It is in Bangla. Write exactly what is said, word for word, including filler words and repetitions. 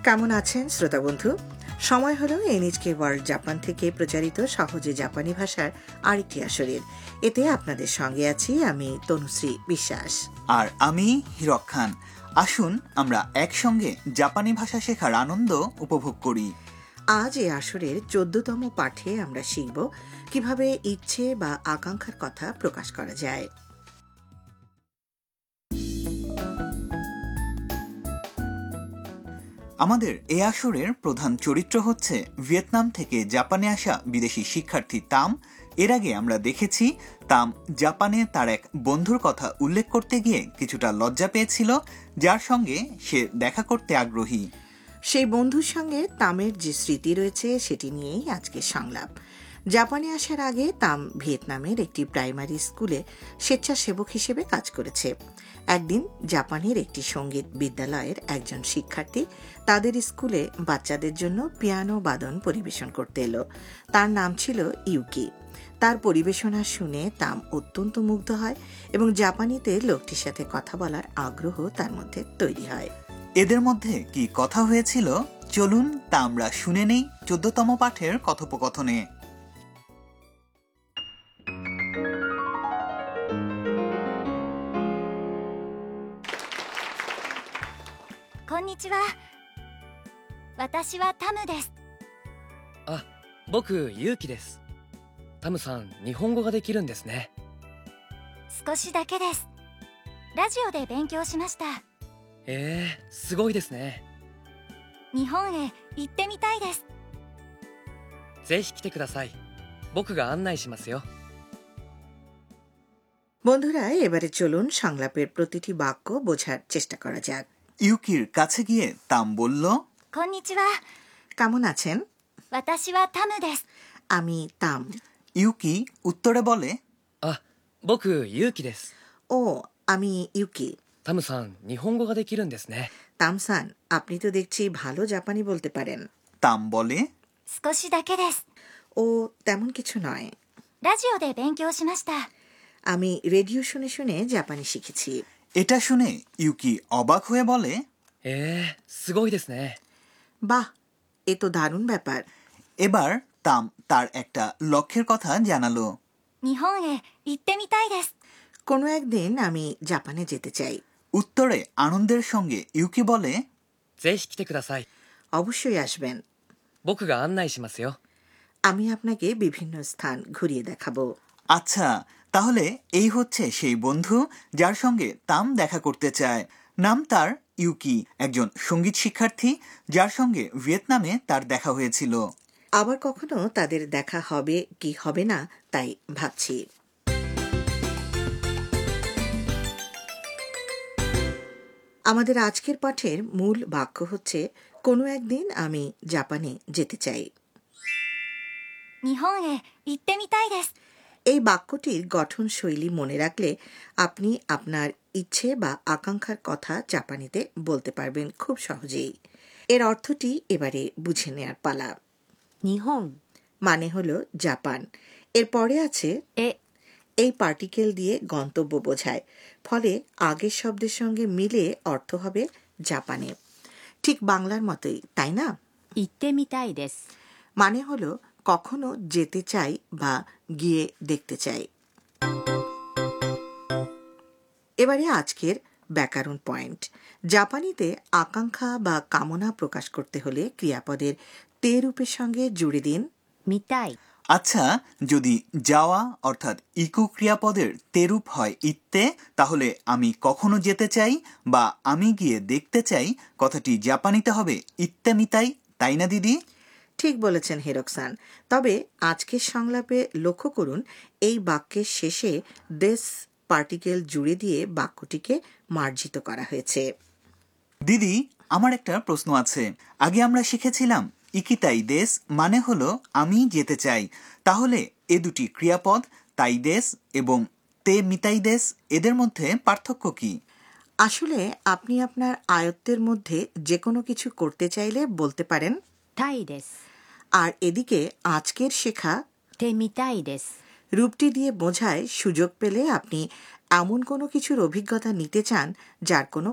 কেমন আছেন শ্রোতা বন্ধু? সময় হলো এনএইচকে ওয়ার্ল্ড জাপান থেকে প্রচারিত সহজে জাপানি ভাষার আরেকটি আসরের। এতে আপনাদের সঙ্গে আছি আমি তনুশ্রী বিশ্বাস আর আমি হিরক খান। আসুন আমরা একসঙ্গে জাপানি ভাষা শেখার আনন্দ উপভোগ করি। আজ এই আসরের চোদ্দতম পাঠে আমরা শিখব কিভাবে ইচ্ছে বা আকাঙ্ক্ষার কথা প্রকাশ করা যায়। আমাদের এই আসরের প্রধান চরিত্র হচ্ছে ভিয়েতনাম থেকে জাপানে আসা বিদেশি শিক্ষার্থী তাম। এর আগে আমরা দেখেছি তাম জাপানে তার এক বন্ধুর কথা উল্লেখ করতে গিয়ে কিছুটা লজ্জা পেয়েছিল, যার সঙ্গে সে দেখা করতে আগ্রহী। সেই বন্ধুর সঙ্গে তামের যে স্মৃতি রয়েছে সেটি নিয়েই আজকের সংলাপ। জাপানে আসার আগে তাম ভিয়েতনামের একটি প্রাইমারি স্কুলে স্বেচ্ছাসেবক হিসেবে কাজ করেছে। একদিন জাপানের একটি সঙ্গীত বিদ্যালয়ের একজন শিক্ষার্থী তাদের স্কুলে বাচ্চাদের জন্য পিয়ানো বাদন পরিবেশন করতে এলো। তার নাম ছিল ইউকি। তার পরিবেশনা শুনে তাম অত্যন্ত মুগ্ধ হয় এবং জাপানিতে লোকটির সাথে কথা বলার আগ্রহ তার মধ্যে তৈরি হয়। এদের মধ্যে কি কথা হয়েছিল চলুন তা আমরা শুনে নেই চোদ্দতম পাঠের কথোপকথনে। কন্নিচিওয়া।私はタムです。 あ、僕ユウキです。タムさん、日本語ができるんですね。 少しだけです。ラジオで勉強しました。 えー、すごいですね。 日本へ行ってみたいです。 ぜひ来てください。僕が案内しますよ。 বন্ধুরা, এবারে চলুন সংলাপের প্রতিটি বাক্য বোঝার চেষ্টা করা যাক। ইউকির কাছে গিয়ে তাম বলল, こんにちは。 কেমন আছেন? 私はタムです。 আমি তাম। ইউকি উত্তরে বলে, あ、僕ユウキです。 ও, আমি ইউকি। タムさん、日本語ができるんですね。 তামসান, আপনি তো দেখছি ভালো জাপানি বলতে পারেন। তাম বলে, 少しだけです。 ও তেমন কিছু নয়। ラジオで勉強しました。 আমি রেডিও শুনে শুনে জাপানি শিখেছি। এটা শুনে ইউকি অবাক হয়ে বলে, えー、すごいですね。 বাহ, এ তো দারুণ ব্যাপার। এবার তাম তার একটা লক্ষ্যের কথা জানালো। 日本へ行ってみたいです。 কোনো একদিন আমি জাপানে যেতে চাই। উত্তরে আনন্দের সঙ্গে ইউকি বলে, ぜひ来てください。 অবশ্যই আসবেন। 僕が案内しますよ。 আমি আপনাকে বিভিন্ন স্থান ঘুরিয়ে দেখাবো। আচ্ছা, তাহলে এই হচ্ছে সেই বন্ধু যার সঙ্গে তাম দেখা করতে চায়। নাম তার ইউকি, একজন সঙ্গীত শিক্ষার্থী যার সঙ্গে ভিয়েতনামে তার দেখা হয়েছিল। আবার কখনো তাদের দেখা হবে কি হবে না তাই ভাবছি। আমাদের আজকের পাঠের মূল বাক্য হচ্ছে কোনো একদিন আমি জাপানে যেতে চাই। 日本へ行ってみたいです。 এই বাক্যটির গঠন শৈলী মনে রাখলে আপনি আপনার ইচ্ছে বা আকাঙ্ক্ষার কথা জাপানিতে বলতে পারবেন খুব সহজেই। এর অর্থটি এবারে বুঝে নেয়ার পালা। 日本 মানে হলো জাপান। এর পরে আছে へ এই পার্টিকেল দিয়ে গন্তব্য বোঝায়, ফলে আগের শব্দের সঙ্গে মিলে অর্থ হবে জাপানে। ঠিক বাংলার মতোই, তাই না? 行ってみたいです。 মানে হলো কখনো যেতে চাই বা গিয়ে দেখতে চাই। এবারে আজকের ব্যাকরণ পয়েন্ট। জাপানিতে আকাঙ্ক্ষা বা কামনা প্রকাশ করতে হলে ক্রিয়াপদের তে রূপের সঙ্গে জুড়ে দিন 見たい。 আচ্ছা, যদি যাওয়া অর্থাৎ ইকু ক্রিয়াপদের তেরূপ হয় ইত্তে, তাহলে আমি কখনো যেতে চাই বা আমি গিয়ে দেখতে চাই কথাটি জাপানিতে হবে ইত্তে মিতাই, তাই না দিদি? ঠিক বলেছেন হিরোকসান। তবে আজকের সংলাপে লক্ষ্য করুন এই বাক্যের শেষে দেশ পার্টিকেল জুড়ে দিয়ে বাক্যটিকে মার্জিত করা হয়েছে। দিদি, আমার একটা প্রশ্ন আছে। আগে আমরা শিখেছিলাম ইকিতাই দেশ মানে হলো আমি যেতে চাই। তাহলে এ দুটি ক্রিয়াপদ তাই দেশ এবং তে মিতাই দেশ, এদের মধ্যে পার্থক্য কি? আসলে আপনি আপনার আয়ত্তের মধ্যে যে কোনো কিছু করতে চাইলে বলতে পারেন たいです。 আর এদিকে আজকের শেখা てみたいです。 রূপটি দিয়ে বোঝায় সুযোগ পেলে আপনি এমন কোনো কিছুর অভিজ্ঞতা নিতে চান যার কোনো